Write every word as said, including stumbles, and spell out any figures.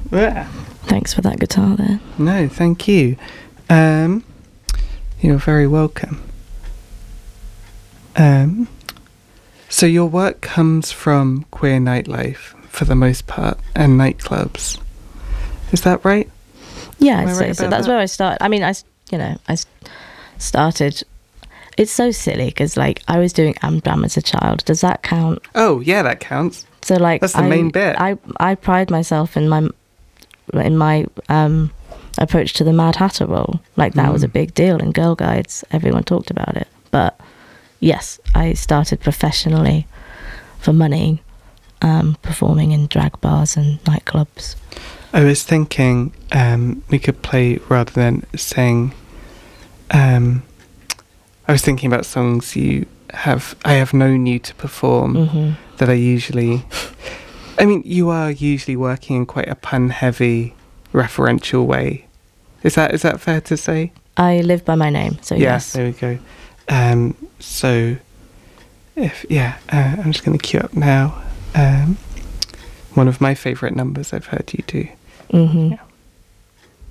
Yeah. Thanks for that guitar there. No, thank you. Um, you're very welcome. Um, so your work comes from queer nightlife for the most part and nightclubs. Is that right? Yeah, Am I I'd say right so. about That's that? where I started. I mean, I, s- you know, I s- started. It's so silly because, like, I was doing Amdram as a child. Does that count? Oh, yeah, that counts. So, like, That's the I, main bit. I, I pride myself in my, in my um, approach to the Mad Hatter role. Like, that was a Mm. big deal in Girl Guides. Everyone talked about it. But yes, I started professionally for money, um, performing in drag bars and nightclubs. I was thinking um, we could play rather than sing. Um, I was thinking about songs you have. I have known you to perform hmm that are usually. I mean, you are usually working in quite a pun-heavy, referential way. Is that is that fair to say? I live by my name, so Yeah. yes. There we go. Um, so, if yeah, uh, I'm just going to cue up now. Um, one of my favourite numbers I've heard you do. hmm Yeah.